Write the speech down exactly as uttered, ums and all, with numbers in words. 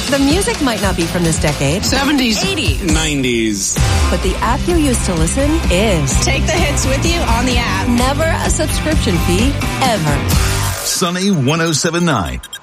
The music might not be from this decade. seventies. eighties. nineties. But the app you use to listen is. Take the hits with you on the app. Never a subscription fee, ever. Sunny one oh seven point nine.